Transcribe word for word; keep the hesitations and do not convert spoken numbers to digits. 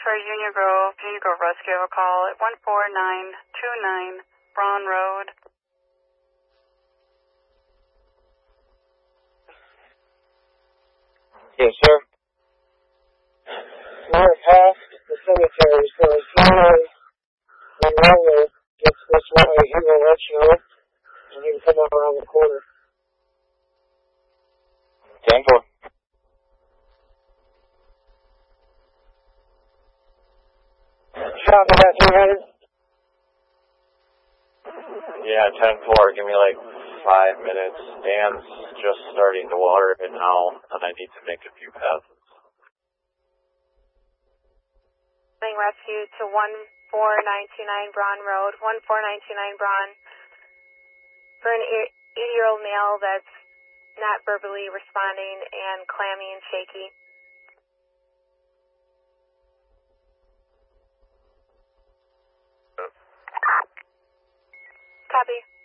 for Union Grove. Union Grove Rescue, a call at one four nine two nine Braun Road. Yes, sir. We're past the cemetery, so as soon as the roller gets this way, he will let you know, and you can come out around the corner. ten four. Shop about two hundred? Yeah, ten four. Give me like five minutes. Dan's just starting to water it now, and I need to make a few passes. Rescue to one four nine two nine Braun Road, one four nine two nine Braun, for an eighty-year-old male that's not verbally responding and clammy and shaky. Copy.